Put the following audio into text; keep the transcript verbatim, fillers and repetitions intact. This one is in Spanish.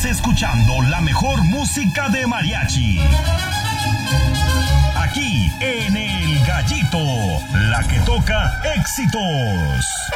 Estás escuchando la mejor música de mariachi. Aquí en El Gallito, la que toca éxitos.